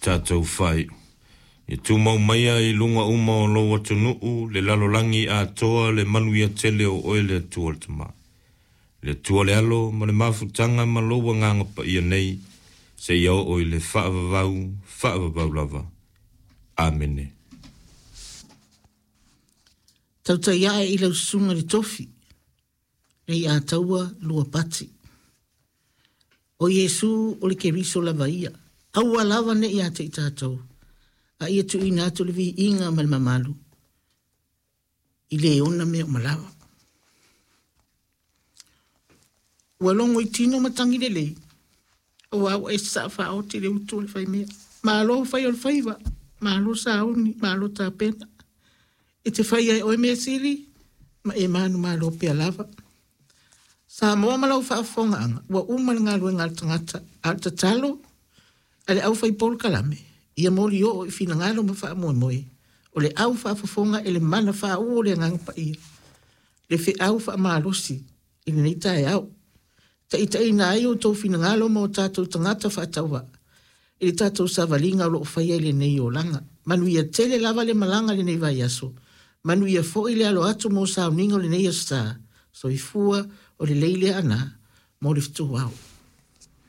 tātou whai. E tūmau maia I lunga uma o loa tunuu, le lalolangi a toa le manuia tele o oele atua le tama. Le tua le alo, ma le mafutanga ma loa nganga pa ia nei, se iau o le whaavavau lava. Amene. Tauta ia e ila usunga le tofi, rei a taua lua pati. O Yesu o le keriso lava ia, aua lava ne ia te itātou, a ia tu ina atu le vi inga mal mamalu, I le ona mea o malawa. Ua longo I tino matangi le lei, o au e sa wha o te le utu le whai mea, ma alo whai o le whaiva, ma alo sa auni, ma alo ta pena. E te whai ai oe mea siri, ma e manu ma alo pia lava. Sa moa malau whaafonga anga, ua umar ngā rue ngā tangata, alta talo, ale au whai pol kalame, ia mori o I fina ngalo ma wha moe moe, o le au whaafonga ele mana wha o le ngang pa ia. Le whi au wha maarosi, ili neita e au. Ta ita ina ai o tau fina ngalo ma o tātou tangata wha ataua, ili tātou savalinga o lo whaia ele nei o langa, manu ia tele lava le malanga le nei vai aso, manu ia fo ile alo atu mo sa uningo le nei asa, so I fua o le leile ana, mo le fitu wau.